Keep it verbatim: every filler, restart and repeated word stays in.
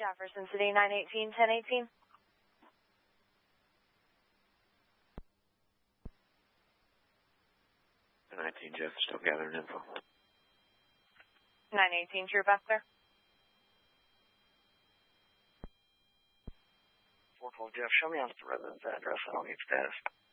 Jefferson City, nine eighteen, ten eighteen. nineteen Jeff, still gathering info. nine eighteen, True back there. four twelve Jeff, show me off the residence address. I don't need status.